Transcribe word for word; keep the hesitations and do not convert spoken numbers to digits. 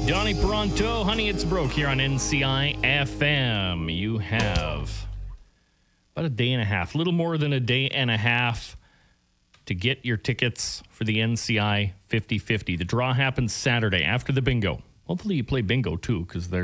Donnie Pronto, honey, it's broke here on N C I F M. You have about a day and a half, a little more than a day and a half to get your tickets for the N C I fifty fifty. The draw happens Saturday after the bingo. Hopefully you play bingo too, because